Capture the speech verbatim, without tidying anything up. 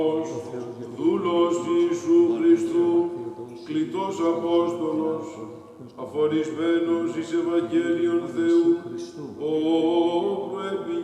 δούλος Ιησού Χριστού, κλητός Απόστολος, αφορισμένος εις Ευαγγέλιον Θεού, ο προεπι